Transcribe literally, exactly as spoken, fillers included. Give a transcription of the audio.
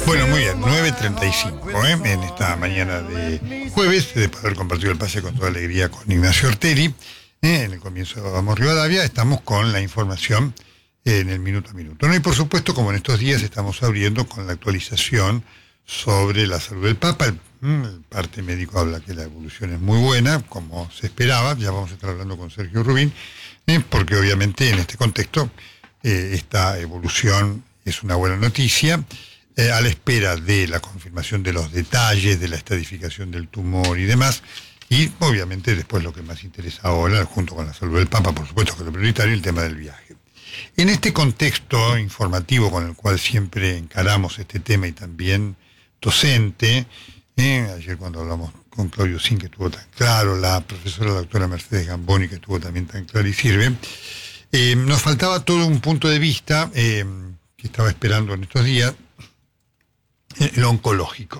Bueno, muy bien, nueve treinta y cinco, ¿eh? En esta mañana de jueves, de poder compartir el pase con toda alegría con Ignacio Ortelli, ¿eh? En el comienzo de Vamos Rivadavia, estamos con la información en el minuto a minuto, ¿no? Y por supuesto, como en estos días estamos abriendo con la actualización sobre la salud del Papa, el, el parte médico habla que la evolución es muy buena, como se esperaba, ya vamos a estar hablando con Sergio Rubín, ¿eh? Porque obviamente en este contexto eh, esta evolución es una buena noticia. Eh, a la espera de la confirmación de los detalles de la estadificación del tumor y demás, y obviamente después lo que más interesa ahora, junto con la salud del Papa, por supuesto que es lo prioritario, el tema del viaje. En este contexto informativo con el cual siempre encaramos este tema y también docente, eh, ayer cuando hablamos con Claudio Sin, que estuvo tan claro, la profesora doctora Mercedes Gamboni, que estuvo también tan claro y sirve, eh, nos faltaba todo un punto de vista eh, que estaba esperando en estos días, lo oncológico.